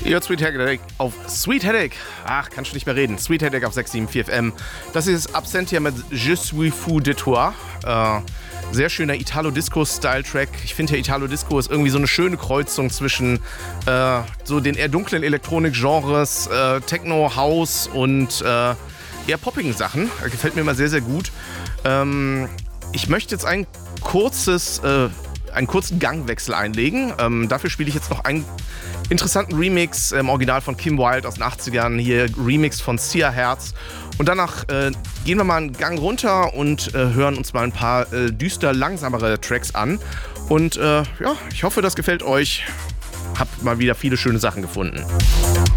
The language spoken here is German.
Ihr hört Sweet Headache auf Sweet Headache. Ach, kannst du nicht mehr reden. Sweet Headache auf 674 FM. Das ist Absentia mit Je suis fou de toi. Sehr schöner Italo-Disco-Style-Track. Ich finde ja Italo-Disco ist irgendwie so eine schöne Kreuzung zwischen so den eher dunklen Elektronik-Genres, Techno, House und eher poppigen Sachen. Gefällt mir immer sehr, sehr gut. Ich möchte jetzt einen kurzen Gangwechsel einlegen. Dafür spiele ich jetzt noch einen interessanten Remix im Original von Kim Wilde aus den 80ern. Hier Remix von Sia Herz. Und danach gehen wir mal einen Gang runter und hören uns mal ein paar düster langsamere Tracks an. Und ja, ich hoffe, das gefällt euch. Habt mal wieder viele schöne Sachen gefunden.